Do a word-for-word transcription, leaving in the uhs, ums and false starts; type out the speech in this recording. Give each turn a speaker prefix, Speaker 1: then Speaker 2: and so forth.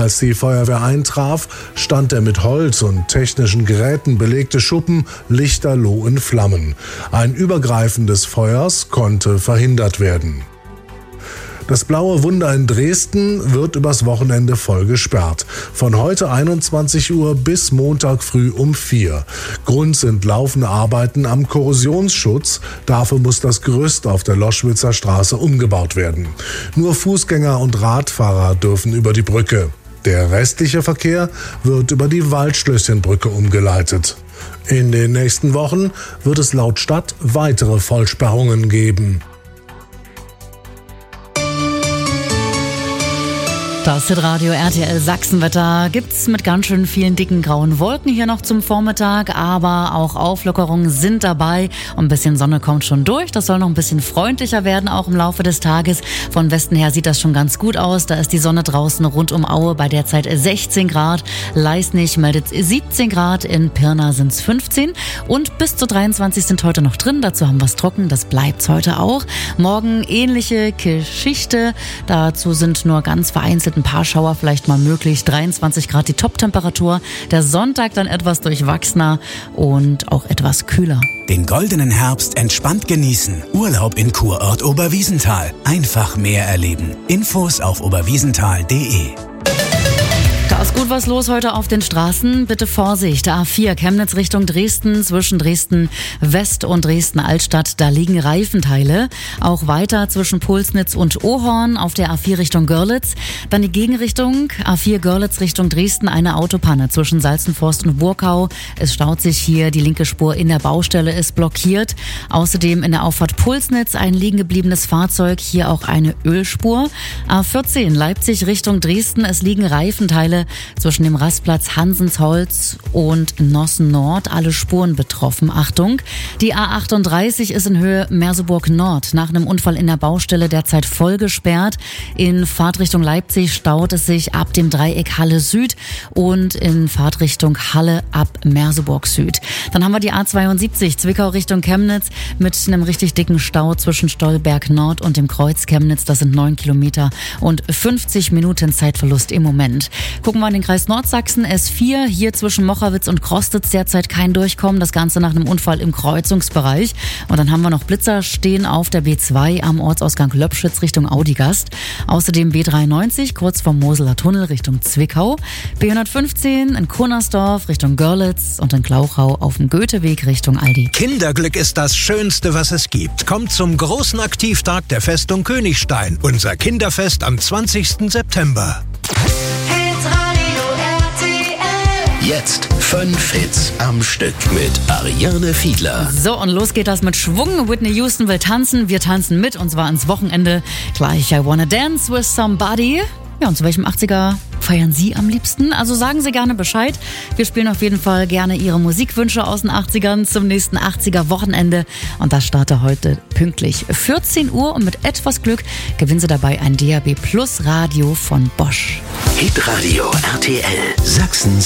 Speaker 1: Als die Feuerwehr eintraf, stand der mit Holz und technischen Geräten belegte Schuppen lichterloh in Flammen. Ein Übergreifen des Feuers konnte verhindert werden. Das Blaue Wunder in Dresden wird übers Wochenende voll gesperrt. Von heute einundzwanzig Uhr bis Montag früh um vier. Grund sind laufende Arbeiten am Korrosionsschutz. Dafür muss das Gerüst auf der Loschwitzer Straße umgebaut werden. Nur Fußgänger und Radfahrer dürfen über die Brücke. Der restliche Verkehr wird über die Waldschlösschenbrücke umgeleitet. In den nächsten Wochen wird es laut Stadt weitere Vollsperrungen geben.
Speaker 2: Das Hitradio R T L Sachsenwetter gibt's mit ganz schön vielen dicken grauen Wolken hier noch zum Vormittag, aber auch Auflockerungen sind dabei und ein bisschen Sonne kommt schon durch. Das soll noch ein bisschen freundlicher werden, auch im Laufe des Tages. Von Westen her sieht das schon ganz gut aus. Da ist die Sonne draußen rund um Aue bei derzeit sechzehn Grad. Leisnig meldet siebzehn Grad, in Pirna sind's fünfzehn und bis zu dreiundzwanzig sind heute noch drin. Dazu haben wir's trocken, das bleibt's heute auch. Morgen ähnliche Geschichte. Dazu sind nur ganz vereinzelt ein paar Schauer vielleicht mal möglich. dreiundzwanzig Grad die Toptemperatur. Der Sonntag dann etwas durchwachsener und auch etwas kühler.
Speaker 3: Den goldenen Herbst entspannt genießen. Urlaub in Kurort Oberwiesenthal. Einfach mehr erleben. Infos auf oberwiesenthal punkt de.
Speaker 2: Da ist gut was los heute auf den Straßen. Bitte Vorsicht. A vier Chemnitz Richtung Dresden, zwischen Dresden West und Dresden Altstadt. Da liegen Reifenteile. Auch weiter zwischen Pulsnitz und Ohorn auf der A vier Richtung Görlitz. Dann die Gegenrichtung. A vier Görlitz Richtung Dresden, eine Autopanne zwischen Salzenforst und Burkau. Es staut sich hier. Die linke Spur in der Baustelle ist blockiert. Außerdem in der Auffahrt Pulsnitz ein liegen gebliebenes Fahrzeug. Hier auch eine Ölspur. A vierzehn Leipzig Richtung Dresden. Es liegen Reifenteile zwischen dem Rastplatz Hansensholz und Nossen Nord. Alle Spuren betroffen. Achtung! Die A achtunddreißig ist in Höhe Merseburg Nord nach einem Unfall in der Baustelle derzeit voll gesperrt. In Fahrtrichtung Leipzig staut es sich ab dem Dreieck Halle Süd und in Fahrtrichtung Halle ab Merseburg Süd. Dann haben wir die A zweiundsiebzig Zwickau Richtung Chemnitz mit einem richtig dicken Stau zwischen Stolberg Nord und dem Kreuz Chemnitz. Das sind neun Kilometer und fünfzig Minuten Zeitverlust im Moment. Gucken wir in den Kreis Nordsachsen, S vier, hier zwischen Mochawitz und Krostitz derzeit kein Durchkommen, das Ganze nach einem Unfall im Kreuzungsbereich. Und dann haben wir noch Blitzer stehen auf der B zwei am Ortsausgang Löbschütz Richtung Audigast. Außerdem B dreiundneunzig kurz vom Moseler Tunnel Richtung Zwickau, B hundertfünfzehn in Kunnersdorf Richtung Görlitz und in Glauchau auf dem Goetheweg Richtung Aldi.
Speaker 4: Kinderglück ist das Schönste, was es gibt. Kommt zum großen Aktivtag der Festung Königstein, unser Kinderfest am zwanzigsten September.
Speaker 5: Jetzt fünf Hits am Stück mit Ariane Fiedler.
Speaker 2: So, und los geht das mit Schwung. Whitney Houston will tanzen. Wir tanzen mit, und zwar ans Wochenende. Gleich I Wanna Dance with Somebody. Ja, und zu welchem achtziger feiern Sie am liebsten? Also sagen Sie gerne Bescheid. Wir spielen auf jeden Fall gerne Ihre Musikwünsche aus den achtzigern zum nächsten achtziger-Wochenende. Und das startet heute pünktlich vierzehn Uhr. Und mit etwas Glück gewinnen Sie dabei ein D A B Plus Radio von Bosch.
Speaker 5: Hitradio R T L Sachsen.